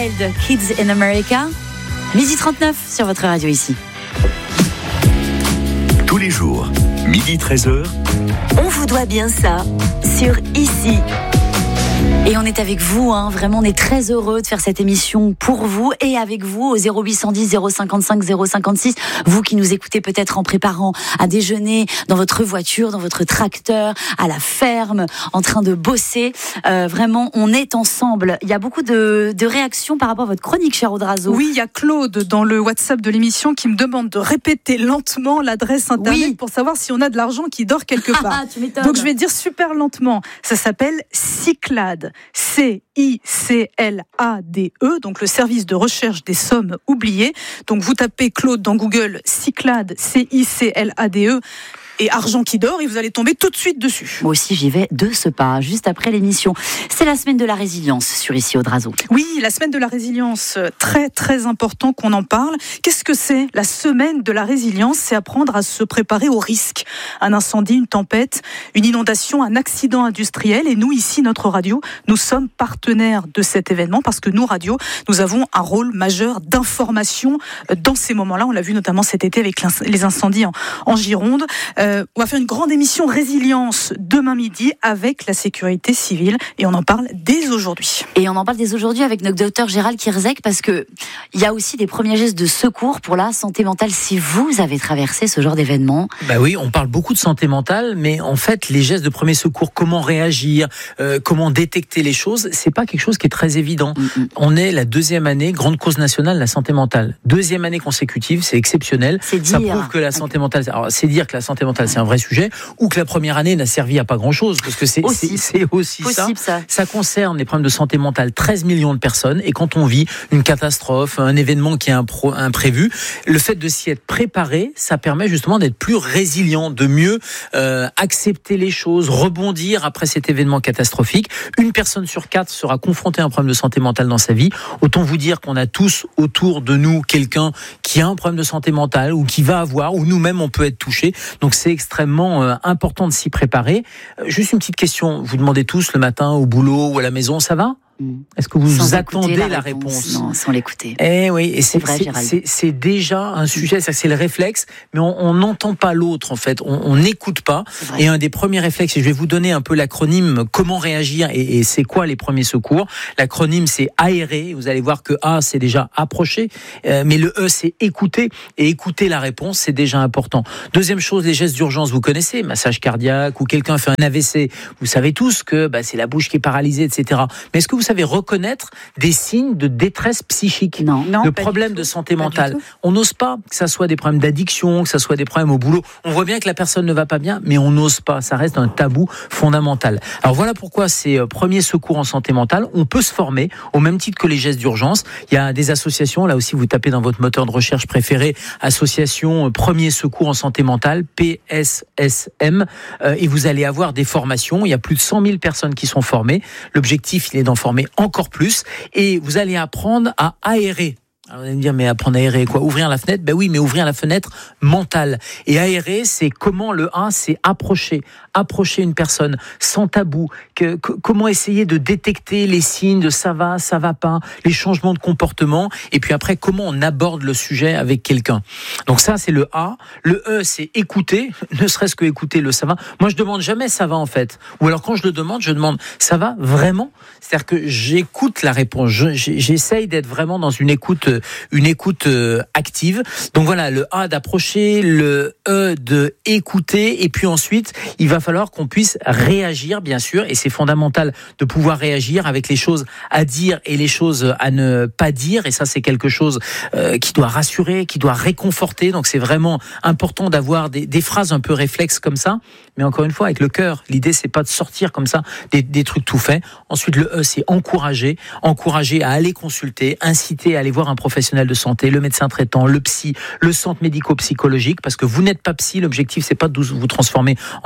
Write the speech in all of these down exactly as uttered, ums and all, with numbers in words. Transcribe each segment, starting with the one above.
Wild, Kids in America. Midi trente-neuf sur votre radio ici. Tous les jours, midi treize heures. On vous doit bien ça sur Ici. Et on est avec vous, hein. Vraiment, on est très heureux de faire cette émission pour vous et avec vous au zéro huit cent dix zéro cinquante-cinq zéro cinquante-six. Vous qui nous écoutez peut-être en préparant à déjeuner, dans votre voiture, dans votre tracteur, à la ferme, en train de bosser. Euh, vraiment, on est ensemble. Il y a beaucoup de, de réactions par rapport à votre chronique, cher Audrazo. Oui, il y a Claude dans le WhatsApp de l'émission qui me demande de répéter lentement l'adresse internet oui. pour savoir si on a de l'argent qui dort quelque part. Tu m'étonnes. Donc je vais dire super lentement. Ça s'appelle Cyclade. C I C L A D E, donc le service de recherche des sommes oubliées. Donc vous tapez Claude dans Google, Cyclade, C I C L A D E, et argent qui dort, et vous allez tomber tout de suite dessus. Moi aussi, j'y vais de ce pas, juste après l'émission. C'est la semaine de la résilience sur Ici Audrazo. Oui, la semaine de la résilience, très très important qu'on en parle. Qu'est-ce que c'est la semaine de la résilience? C'est apprendre à se préparer au risque. Un incendie, une tempête, une inondation, un accident industriel. Et nous, ici, notre radio, nous sommes partenaires de cet événement parce que nous, radio, nous avons un rôle majeur d'information dans ces moments-là. On l'a vu notamment cet été avec les incendies en, en Gironde. Euh, on va faire une grande émission résilience demain midi avec la sécurité civile et on en parle dès aujourd'hui. Et on en parle dès aujourd'hui avec notre docteur Gérald Kierzek parce que il y a aussi des premiers gestes de secours pour la santé mentale si vous avez traversé ce genre d'événement. Bah oui, on parle beaucoup de santé mentale, mais en fait, les gestes de premier secours, comment réagir, euh, comment détecter les choses, c'est pas quelque chose qui est très évident. Mm-hmm. On est la deuxième année, grande cause nationale, la santé mentale. Deuxième année consécutive, c'est exceptionnel. C'est dire. Ça prouve que la santé mentale, alors c'est dire que la santé mentale c'est un vrai sujet, ou que la première année n'a servi à pas grand-chose, parce que c'est aussi, c'est, c'est aussi possible, ça. ça. Ça concerne les problèmes de santé mentale, treize millions de personnes, et quand on vit une catastrophe, un événement qui est impro, imprévu, le fait de s'y être préparé, ça permet justement d'être plus résilient, de mieux euh, accepter les choses, rebondir après cet événement catastrophique. Une personne sur quatre sera confrontée à un problème de santé mentale dans sa vie. Autant vous dire qu'on a tous autour de nous quelqu'un qui a un problème de santé mentale, ou qui va avoir, ou nous-mêmes on peut être touchés. Donc c'est extrêmement euh, important de s'y préparer. Euh, juste une petite question, vous demandez tous le matin au boulot ou à la maison, ça va ? Est-ce que vous sans attendez la, la réponse, réponse Non, sans l'écouter. Eh oui, et c'est, c'est, vrai, c'est, c'est, c'est déjà un sujet, ça c'est le réflexe, mais on n'entend pas l'autre en fait, on n'écoute pas. Et un des premiers réflexes, et je vais vous donner un peu l'acronyme, comment réagir et, et c'est quoi les premiers secours. L'acronyme c'est aérer, vous allez voir que A c'est déjà approcher, euh, mais le E c'est écouter, et écouter la réponse c'est déjà important. Deuxième chose, les gestes d'urgence, vous connaissez, massage cardiaque, ou quelqu'un fait un A V C, vous savez tous que bah, c'est la bouche qui est paralysée, et cetera. Mais est-ce que vous savez reconnaître des signes de détresse psychique? Non, non. Le problème de santé mentale. On n'ose pas que ça soit des problèmes d'addiction, que ça soit des problèmes au boulot. On voit bien que la personne ne va pas bien, mais on n'ose pas. Ça reste un tabou fondamental. Alors voilà pourquoi ces premiers secours en santé mentale, on peut se former au même titre que les gestes d'urgence. Il y a des associations, là aussi vous tapez dans votre moteur de recherche préféré, association premiers secours en santé mentale, P S S M, euh, et vous allez avoir des formations. Il y a plus de cent mille personnes qui sont formées. L'objectif, il est d'en former encore plus, et vous allez apprendre à aérer. Alors, vous allez me dire, mais apprendre à aérer quoi? Ouvrir la fenêtre? Ben oui, mais ouvrir la fenêtre mentale. Et aérer, c'est comment le A, c'est approcher. Approcher une personne sans tabou. Que, que, comment essayer de détecter les signes de ça va, ça va pas, les changements de comportement. Et puis après, comment on aborde le sujet avec quelqu'un. Donc ça, c'est le A. Le E, c'est écouter. Ne serait-ce que écouter le ça va. Moi, je demande jamais ça va en fait. Ou alors quand je le demande, je demande ça va vraiment? C'est-à-dire que j'écoute la réponse. Je, j'essaye d'être vraiment dans une écoute une écoute euh, active. Donc voilà, le A d'approcher, le E de écouter, et puis ensuite, il va falloir qu'on puisse réagir, bien sûr, et c'est fondamental de pouvoir réagir avec les choses à dire et les choses à ne pas dire, et ça c'est quelque chose euh, qui doit rassurer, qui doit réconforter, donc c'est vraiment important d'avoir des, des phrases un peu réflexes comme ça, mais encore une fois, avec le cœur. L'idée, c'est pas de sortir comme ça des, des trucs tout faits. Ensuite, le E, c'est encourager, encourager à aller consulter, inciter à aller voir un professionnel de santé, le médecin traitant, le psy, le centre médico-psychologique, parce que vous n'êtes pas psy, l'objectif c'est pas de vous transformer en, en,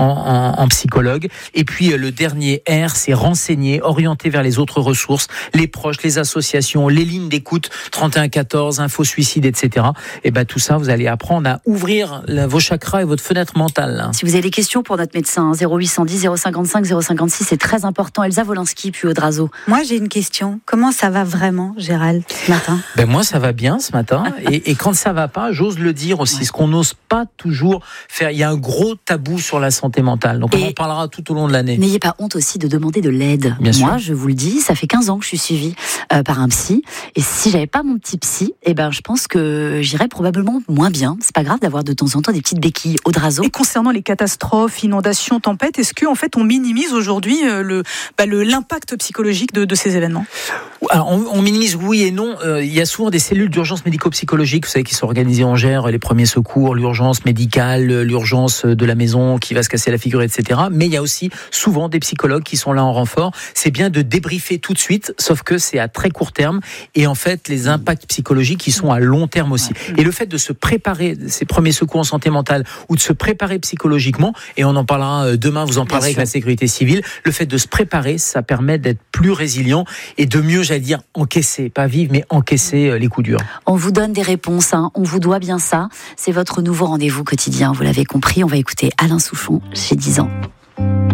en, en psychologue. Et puis le dernier R, c'est renseigner, orienter vers les autres ressources, les proches, les associations, les lignes d'écoute, trente et un quatorze, info suicide, et cetera. Et ben tout ça, vous allez apprendre à ouvrir la, vos chakras et votre fenêtre mentale. Hein. Si vous avez des questions pour notre médecin, zéro huit cent dix, zéro cinquante-cinq, zéro cinquante-six, c'est très important. Elsa Wolinski, puis Audrazo. Moi, j'ai une question. Comment ça va vraiment, Gérald, ce matin ? Ben moi, ça va bien ce matin. et, et quand ça va pas, j'ose le dire aussi. Ouais. Ce qu'on n'ose pas toujours faire. Il y a un gros tabou sur la santé mentale. Donc, et on en parlera tout au long de l'année. N'ayez pas honte aussi de demander de l'aide. Bien moi, sûr. je vous le dis, ça fait quinze ans que je suis suivie euh, par un psy. Et si j'avais pas mon petit psy, eh ben, je pense que j'irais probablement moins bien. C'est pas grave d'avoir de temps en temps des petites béquilles. Audrazo. Et concernant les catastrophes, inondations, tempêtes, est-ce qu'en fait on minimise aujourd'hui le, bah, le, l'impact psychologique de, de ces événements ? Alors, on, on minimise oui et non. Euh, il y a souvent des cellules d'urgence médico-psychologique, vous savez, qui sont organisées. On gère les premiers secours, l'urgence médicale, l'urgence de la maison qui va se casser la figure, et cetera. Mais il y a aussi souvent des psychologues qui sont là en renfort. C'est bien de débriefer tout de suite, sauf que c'est à très court terme. Et en fait, les impacts psychologiques, ils sont à long terme aussi. Et le fait de se préparer, ces premiers secours en santé mentale, ou de se préparer psychologiquement, et on en parlera demain, vous en parlerez avec la sécurité civile, le fait de se préparer, ça permet d'être plus résilient et de mieux, j'allais dire, encaisser, pas vivre, mais encaisser les coups durs. On vous donne des réponses, hein. On vous doit bien ça. C'est votre nouveau rendez-vous quotidien, vous l'avez compris. On va écouter Alain Souchon, j'ai dix ans.